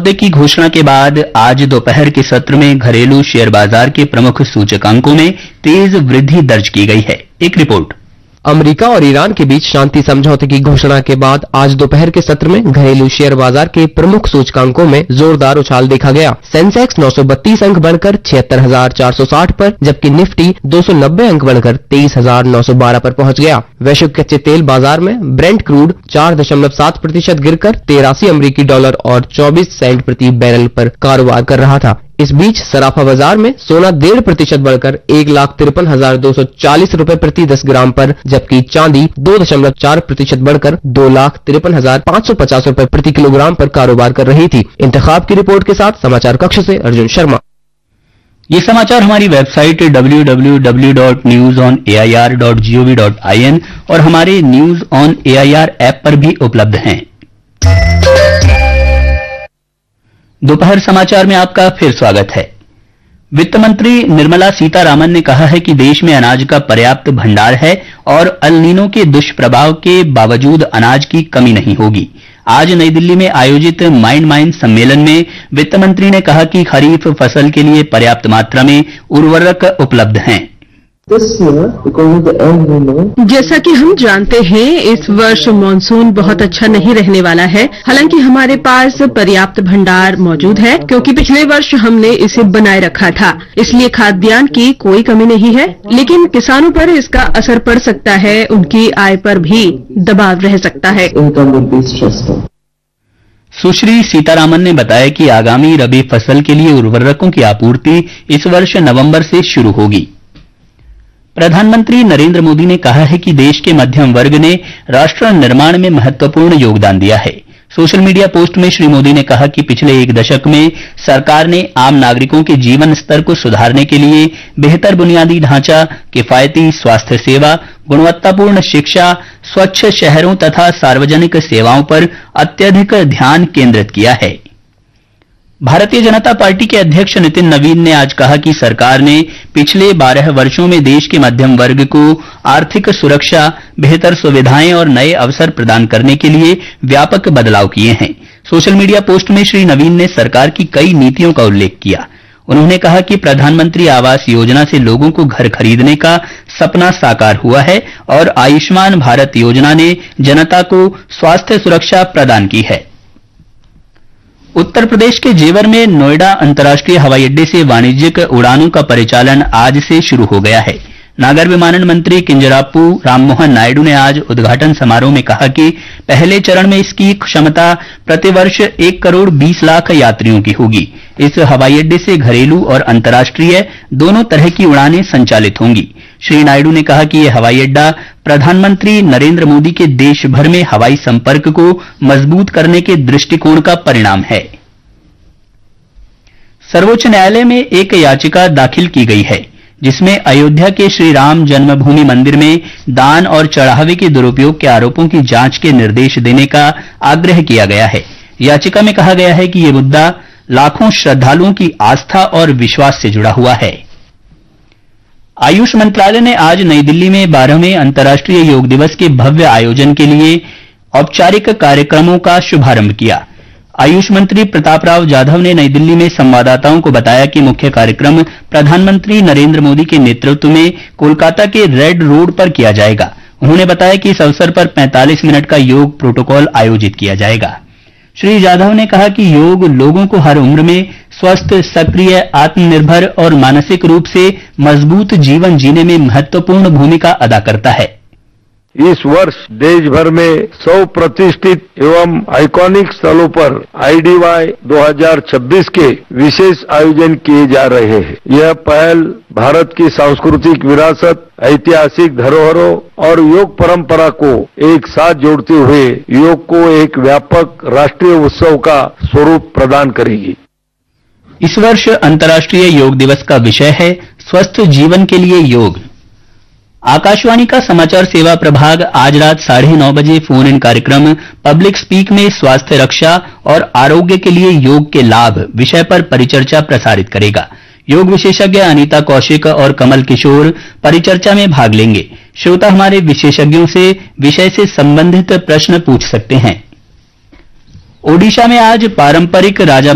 समझौते की घोषणा के बाद आज दोपहर के सत्र में घरेलू शेयर बाजार के प्रमुख सूचकांकों में तेज वृद्धि दर्ज की गई है। एक रिपोर्ट। अमेरिका और ईरान के बीच शांति समझौते की घोषणा के बाद आज दोपहर के सत्र में घरेलू शेयर बाजार के प्रमुख सूचकांकों में जोरदार उछाल देखा गया। सेंसेक्स 932 अंक बढ़कर 76,460 पर, जबकि निफ्टी 290 अंक बढ़कर 23,912 पर पहुंच गया। वैश्विक कच्चे तेल बाजार में ब्रेंट क्रूड 4.7% गिरकर 83 अमेरिकी डॉलर और 24 सेंट प्रति बैरल पर कारोबार कर रहा था। इस बीच सराफा बाजार में सोना 1.5% बढ़कर 1,53,240 रुपए प्रति 10 ग्राम पर, जबकि चांदी 2.4% बढ़कर 2,53,550 रुपए प्रति किलोग्राम पर कारोबार कर रही थी। इंतखाब की रिपोर्ट के साथ समाचार कक्ष से अर्जुन शर्मा। ये समाचार हमारी वेबसाइट www.newsonair.gov.in और हमारे न्यूज ऑन एआईआर ऐप पर भी उपलब्ध हैं। दोपहर समाचार में आपका फिर स्वागत है। वित्त मंत्री निर्मला सीतारामन ने कहा है कि देश में अनाज का पर्याप्त भंडार है और अल नीनो के दुष्प्रभाव के बावजूद अनाज की कमी नहीं होगी। आज नई दिल्ली में आयोजित माइंड माइन सम्मेलन में वित्त मंत्री ने कहा कि खरीफ फसल के लिए पर्याप्त मात्रा में उर्वरक उपलब्ध हैं। जैसा कि हम जानते हैं, इस वर्ष मानसून बहुत अच्छा नहीं रहने वाला है। हालांकि हमारे पास पर्याप्त भंडार मौजूद है, क्योंकि पिछले वर्ष हमने इसे बनाए रखा था। इसलिए खाद्यान्न की कोई कमी नहीं है, लेकिन किसानों पर इसका असर पड़ सकता है, उनकी आय पर भी दबाव रह सकता है। सुश्री सीतारामन ने बताया कि आगामी रबी फसल के लिए उर्वरकों की आपूर्ति इस वर्ष नवंबर से शुरू होगी। प्रधानमंत्री नरेंद्र मोदी ने कहा है कि देश के मध्यम वर्ग ने राष्ट्र निर्माण में महत्वपूर्ण योगदान दिया है। सोशल मीडिया पोस्ट में श्री मोदी ने कहा कि पिछले एक दशक में सरकार ने आम नागरिकों के जीवन स्तर को सुधारने के लिए बेहतर बुनियादी ढांचा, किफायती स्वास्थ्य सेवा, गुणवत्तापूर्ण शिक्षा, स्वच्छ शहरों तथा सार्वजनिक सेवाओं पर अत्यधिक ध्यान केंद्रित किया है। भारतीय जनता पार्टी के अध्यक्ष नितिन नवीन ने आज कहा कि सरकार ने पिछले 12 वर्षों में देश के मध्यम वर्ग को आर्थिक सुरक्षा, बेहतर सुविधाएं और नए अवसर प्रदान करने के लिए व्यापक बदलाव किए हैं। सोशल मीडिया पोस्ट में श्री नवीन ने सरकार की कई नीतियों का उल्लेख किया। उन्होंने कहा कि प्रधानमंत्री आवास योजना से लोगों को घर खरीदने का सपना साकार हुआ है और आयुष्मान भारत योजना ने जनता को स्वास्थ्य सुरक्षा प्रदान की है। उत्तर प्रदेश के जेवर में नोएडा अंतर्राष्ट्रीय हवाई अड्डे से वाणिज्यिक उड़ानों का परिचालन आज से शुरू हो गया है। नागर विमानन मंत्री किंजरापू राममोहन नायडू ने आज उद्घाटन समारोह में कहा कि पहले चरण में इसकी क्षमता प्रतिवर्ष 1 करोड़ 20 लाख यात्रियों की होगी। इस हवाई अड्डे से घरेलू और अंतर्राष्ट्रीय दोनों तरह की उड़ानें संचालित होंगी। श्री नायडू ने कहा कि यह हवाई अड्डा प्रधानमंत्री नरेंद्र मोदी के देश भर में हवाई संपर्क को मजबूत करने के दृष्टिकोण का परिणाम है। सर्वोच्च न्यायालय में एक याचिका दाखिल की गई है, जिसमें अयोध्या के श्री राम जन्मभूमि मंदिर में दान और चढ़ावे के दुरुपयोग के आरोपों की जांच के निर्देश देने का आग्रह किया गया है। याचिका में कहा गया है कि ये मुद्दा लाखों श्रद्धालुओं की आस्था और विश्वास से जुड़ा हुआ है। आयुष मंत्रालय ने आज नई दिल्ली में 12वें अंतर्राष्ट्रीय योग दिवस के भव्य आयोजन के लिए औपचारिक कार्यक्रमों का शुभारंभ किया। आयुष मंत्री प्रताप राव जाधव ने नई दिल्ली में संवाददाताओं को बताया कि मुख्य कार्यक्रम प्रधानमंत्री नरेंद्र मोदी के नेतृत्व में कोलकाता के रेड रोड पर किया जाएगा। उन्होंने बताया कि इस अवसर पर 45 मिनट का योग प्रोटोकॉल आयोजित किया जाएगा। श्री जाधव ने कहा कि योग लोगों को हर उम्र में स्वस्थ, सक्रिय, आत्मनिर्भर और मानसिक रूप से मजबूत जीवन जीने में महत्वपूर्ण भूमिका अदा करता है। इस वर्ष देश भर में 100 प्रतिष्ठित एवं आइकॉनिक स्थलों पर IDY 2026 के विशेष आयोजन किए जा रहे हैं। यह पहल भारत की सांस्कृतिक विरासत, ऐतिहासिक धरोहरों और योग परंपरा को एक साथ जोड़ते हुए योग को एक व्यापक राष्ट्रीय उत्सव का स्वरूप प्रदान करेगी। इस वर्ष अंतर्राष्ट्रीय योग दिवस का विषय है स्वस्थ जीवन के लिए योग। आकाशवाणी का समाचार सेवा प्रभाग आज रात 9:30 बजे फोन इन कार्यक्रम पब्लिक स्पीक में स्वास्थ्य रक्षा और आरोग्य के लिए योग के लाभ विषय पर परिचर्चा प्रसारित करेगा। योग विशेषज्ञ अनीता कौशिक और कमल किशोर परिचर्चा में भाग लेंगे। श्रोता हमारे विशेषज्ञों से विषय से संबंधित प्रश्न पूछ सकते हैं। ओडिशा में आज पारंपरिक राजा